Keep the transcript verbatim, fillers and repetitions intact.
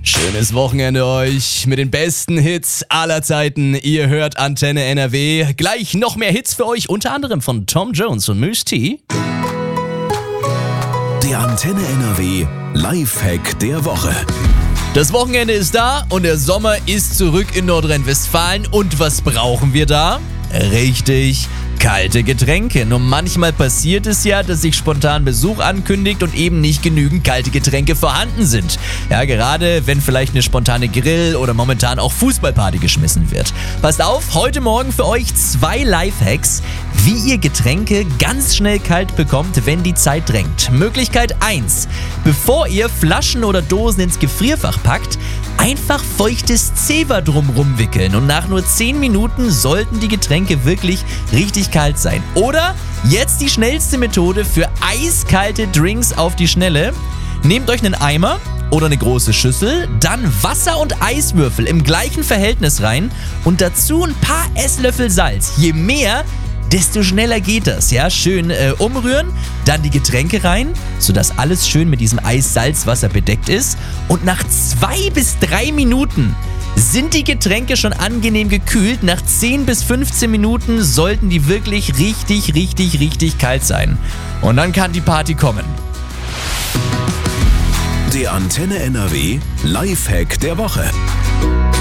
Schönes Wochenende euch mit den besten Hits aller Zeiten. Ihr hört Antenne N R W. Gleich noch mehr Hits für euch, unter anderem von Tom Jones und Mousse T. Der Antenne N R W Lifehack der Woche. Das Wochenende ist da und der Sommer ist zurück in Nordrhein-Westfalen. Und was brauchen wir da? Richtig, kalte Getränke. Nur manchmal passiert es ja, dass sich spontan Besuch ankündigt und eben nicht genügend kalte Getränke vorhanden sind. Ja, gerade wenn vielleicht eine spontane Grill- oder momentan auch Fußballparty geschmissen wird. Passt auf, heute Morgen für euch zwei Lifehacks, wie ihr Getränke ganz schnell kalt bekommt, wenn die Zeit drängt. Möglichkeit eins. Bevor ihr Flaschen oder Dosen ins Gefrierfach packt, einfach feuchtes Zewa drumrum wickeln und nach nur zehn Minuten sollten die Getränke wirklich richtig kalt sein. Oder jetzt die schnellste Methode für eiskalte Drinks auf die Schnelle. Nehmt euch einen Eimer oder eine große Schüssel, dann Wasser und Eiswürfel im gleichen Verhältnis rein und dazu ein paar Esslöffel Salz. Je mehr, desto schneller geht das. Ja, schön äh, umrühren, dann die Getränke rein, sodass alles schön mit diesem Eis-Salzwasser bedeckt ist. Und nach zwei bis drei Minuten sind die Getränke schon angenehm gekühlt. Nach zehn bis fünfzehn Minuten sollten die wirklich richtig, richtig, richtig kalt sein. Und dann kann die Party kommen. Der Antenne N R W Lifehack der Woche.